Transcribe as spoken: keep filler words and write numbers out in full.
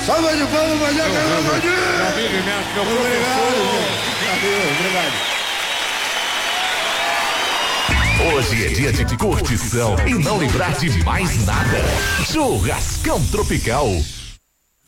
Salva de palmas, Vadinho. Obrigado. Obrigado. Hoje é dia de curtição e não lembrar de mais nada. Churrascão Tropical.